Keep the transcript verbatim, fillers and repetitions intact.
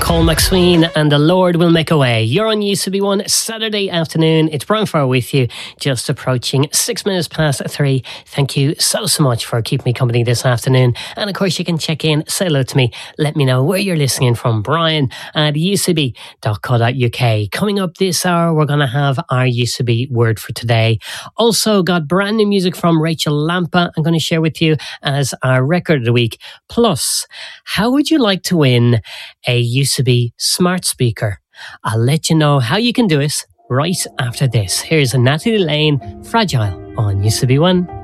Cole McSween and The Lord Will Make a Way. You're on U C B one Saturday afternoon. It's Brian Farr with you, just approaching six minutes past three. Thank you so, so much for keeping me company this afternoon. And of course, you can check in, say hello to me, let me know where you're listening from. Brian at u c b dot co dot u k. Coming up this hour, we're going to have our U C B word for today. Also got brand new music from Rachel Lampa I'm going to share with you as our record of the week. Plus, how would you like to win a U C B smart speaker? I'll let you know how you can do it right after this. Here's Natalie Lane, Fragile on U C B one.